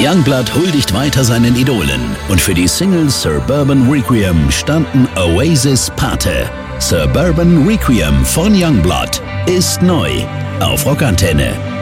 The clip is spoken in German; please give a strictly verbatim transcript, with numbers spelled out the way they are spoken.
Youngblood huldigt weiter seinen Idolen und für die Single Suburban Requiem standen Oasis Pate. Suburban Requiem von Youngblood ist neu auf Rockantenne.